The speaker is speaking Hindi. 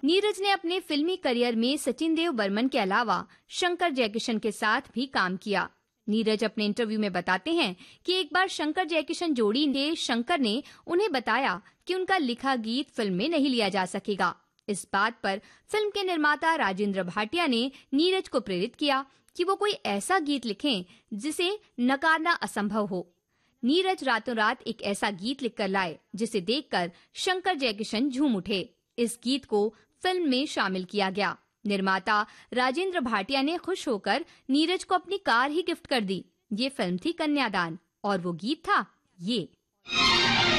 नीरज ने अपने फिल्मी करियर में सचिन देव बर्मन के अलावा शंकर जयकिशन के साथ भी काम किया। नीरज अपने इंटरव्यू में बताते हैं कि एक बार शंकर जयकिशन जोड़ी के शंकर ने उन्हें बताया कि उनका लिखा गीत फिल्म में नहीं लिया जा सकेगा। इस बात पर फिल्म के निर्माता राजेंद्र भाटिया ने नीरज को प्रेरित किया कि वो कोई ऐसा गीत लिखें जिसे नकारना असंभव हो। नीरज रातों रात एक ऐसा गीत लिखकर लाए जिसे देखकर शंकर जयकिशन झूम उठे। इस गीत को फिल्म में शामिल किया गया। निर्माता राजेंद्र भाटिया ने खुश होकर नीरज को अपनी कार ही गिफ्ट कर दी। ये फिल्म थी कन्यादान और वो गीत था ये।